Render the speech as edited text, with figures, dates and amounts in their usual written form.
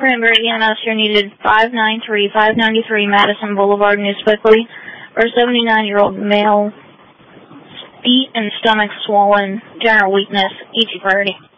Cranberry EMS, you're needed 593 Madison Boulevard, New Spickley, for a 79-year-old male, feet and stomach swollen, general weakness, easy priority.